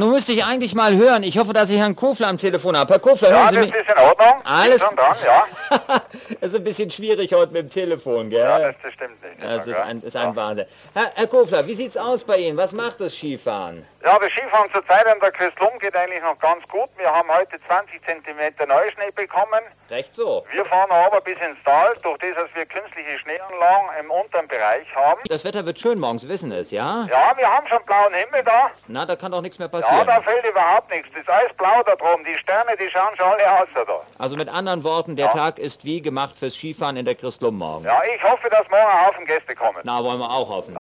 Nun müsste ich eigentlich mal hören. Ich hoffe, dass ich Herrn Kofler am Telefon habe. Herr Kofler, hören Sie mich? Ja, das ist in Ordnung. Alles schon dran, ja. Das ist ein bisschen schwierig heute mit dem Telefon, gell? Ja, das stimmt nicht. Das ist ein Wahnsinn. Herr Kofler, wie sieht's aus bei Ihnen? Was macht das Skifahren? Ja, das Skifahren zurzeit an der Christlum geht eigentlich noch ganz gut. Wir haben heute 20 cm Neuschnee bekommen. Recht so. Wir fahren aber bis ins Tal, durch das, dass wir künstliche Schneeanlagen im unteren Bereich haben. Das Wetter wird schön morgens, wissen es, ja? Ja, wir haben schon blauen Himmel da. Na, da kann doch nichts mehr Ja, passieren. da fehlt überhaupt nichts. Das ist alles blau da drum. Die Sterne, die schauen schon alle aus da. Also mit anderen Worten, der Tag ist wie gemacht fürs Skifahren in der Christlum morgen. Ja, ich hoffe, dass morgen ein Haufen Gäste kommen. Na, wollen wir auch hoffen.